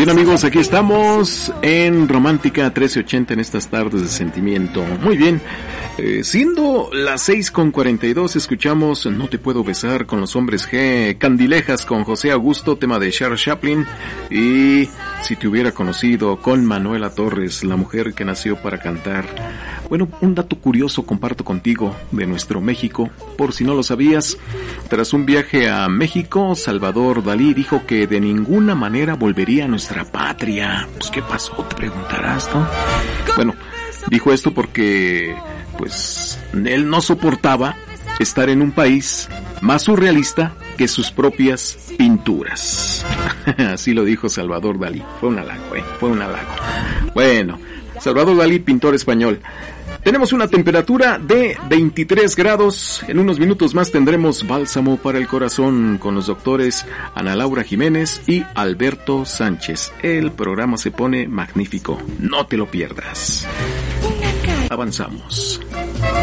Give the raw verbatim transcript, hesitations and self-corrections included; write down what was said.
Bien, amigos, aquí estamos en Romántica trece ochenta en estas tardes de sentimiento. Muy bien, eh, siendo las seis con cuarenta y dos, escuchamos No te puedo besar con los hombres G, Candilejas con José Augusto, tema de Charles Chaplin, y Si te hubiera conocido con Manuela Torres, la mujer que nació para cantar. Bueno, un dato curioso comparto contigo de nuestro México, por si no lo sabías. Tras un viaje a México, Salvador Dalí dijo que de ninguna manera volvería a nuestra patria. Pues, ¿qué pasó? Te preguntarás, ¿no? Bueno, dijo esto porque, pues, él no soportaba estar en un país más surrealista que sus propias pinturas. Así lo dijo Salvador Dalí. Fue un halago, ¿eh? Fue un halago. Bueno, Salvador Dalí, pintor español. Tenemos una temperatura de veintitrés grados. En unos minutos más tendremos Bálsamo para el Corazón con los doctores Ana Laura Jiménez y Alberto Sánchez. El programa se pone magnífico. No te lo pierdas. Avanzamos.